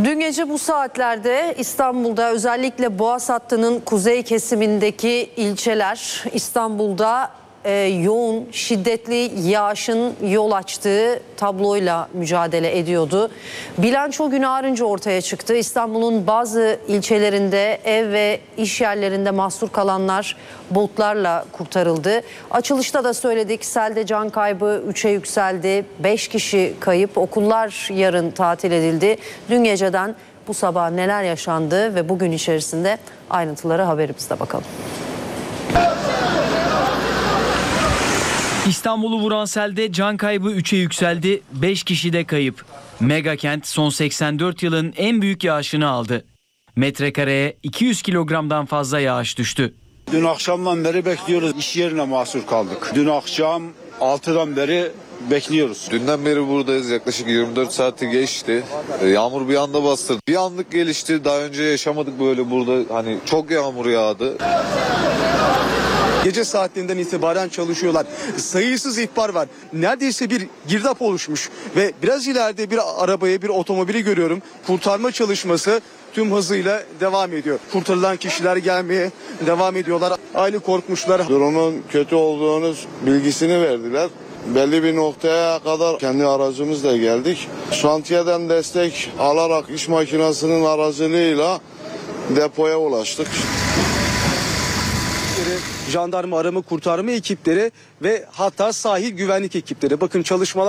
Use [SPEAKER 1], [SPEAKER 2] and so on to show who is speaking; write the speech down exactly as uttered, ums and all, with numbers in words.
[SPEAKER 1] Dün gece bu saatlerde İstanbul'da özellikle Boğaz hattının kuzey kesimindeki ilçeler İstanbul'da e, yoğun şiddetli yağışın yol açtığı tabloyla mücadele ediyordu. Bilanço günü ağarınca ortaya çıktı. İstanbul'un bazı ilçelerinde ev ve iş yerlerinde mahsur kalanlar botlarla kurtarıldı. Açılışta da söyledik, selde can kaybı üçe yükseldi. beş kişi kayıp, okullar yarın tatil edildi. Dün geceden bu sabah neler yaşandı ve bugün içerisinde ayrıntıları haberimizde bakalım.
[SPEAKER 2] İstanbul'u vuran selde can kaybı üçe yükseldi, beş kişi de kayıp. Mega kent son seksen dört yılın en büyük yağışını aldı. Metrekareye iki yüz kilogramdan fazla yağış düştü.
[SPEAKER 3] Dün akşamdan beri bekliyoruz. İş yerine mahsur kaldık. Dün akşam altıdan beri bekliyoruz.
[SPEAKER 4] Dünden beri buradayız. Yaklaşık yirmi dört saati geçti. Yağmur bir anda bastırdı. Bir anlık gelişti. Daha önce yaşamadık böyle burada. Hani çok yağmur yağdı.
[SPEAKER 5] Gece saatlerinden itibaren çalışıyorlar. Sayısız ihbar var. Neredeyse bir girdap oluşmuş ve biraz ileride bir arabayı, bir otomobili görüyorum. Kurtarma çalışması tüm hızıyla devam ediyor. Kurtarılan kişiler gelmeye devam ediyorlar. Aile korkmuşlar.
[SPEAKER 6] Durumun kötü olduğunu bilgisini verdiler. Belli bir noktaya kadar kendi aracımızla geldik. Şantiyeden destek alarak iş makinesinin aracılığıyla depoya ulaştık.
[SPEAKER 5] Jandarma arama kurtarma ekipleri ve hatta sahil güvenlik ekipleri. Bakın çalışmalar